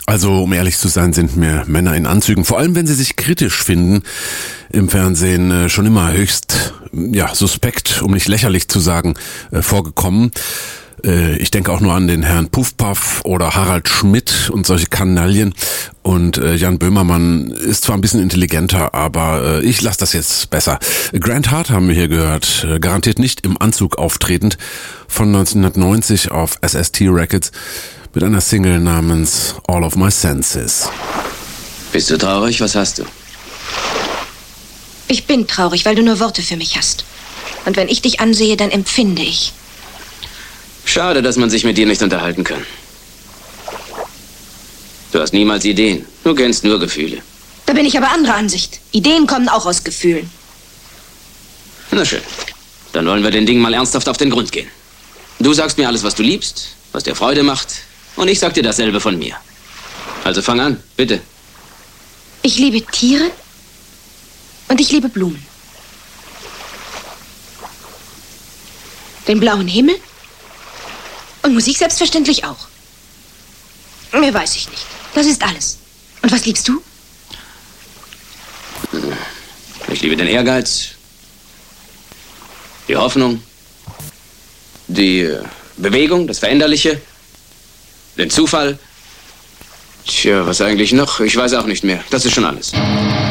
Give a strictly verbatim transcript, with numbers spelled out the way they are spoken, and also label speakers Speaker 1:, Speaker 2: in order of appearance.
Speaker 1: Also, um ehrlich zu sein, sind mir Männer in Anzügen, vor allem wenn sie sich kritisch finden, im Fernsehen äh, schon immer höchst, ja, suspekt, um nicht lächerlich zu sagen, äh, vorgekommen. Äh, ich denke auch nur an den Herrn Puffpaff oder Harald Schmidt und solche Kanaillen. Und äh, Jan Böhmermann ist zwar ein bisschen intelligenter, aber äh, ich lasse das jetzt besser. Grant Hart haben wir hier gehört, äh, garantiert nicht im Anzug auftretend, von neunzehnhundertneunzig auf S S T Records. Mit einer Single namens All of My Senses.
Speaker 2: Bist du traurig? Was hast du?
Speaker 3: Ich bin traurig, weil du nur Worte für mich hast. Und wenn ich dich ansehe, dann empfinde ich.
Speaker 2: Schade, dass man sich mit dir nicht unterhalten kann. Du hast niemals Ideen. Du kennst nur Gefühle.
Speaker 3: Da bin ich aber anderer Ansicht. Ideen kommen auch aus Gefühlen.
Speaker 2: Na schön. Dann wollen wir den Dingen mal ernsthaft auf den Grund gehen. Du sagst mir alles, was du liebst, was dir Freude macht. Und ich sag dir dasselbe von mir. Also fang an, bitte.
Speaker 3: Ich liebe Tiere und ich liebe Blumen. Den blauen Himmel und Musik selbstverständlich auch. Mehr weiß ich nicht. Das ist alles. Und was liebst du?
Speaker 2: Ich liebe den Ehrgeiz, die Hoffnung, die Bewegung, das Veränderliche, den Zufall. Tja, was eigentlich noch? Ich weiß auch nicht mehr. Das ist schon alles.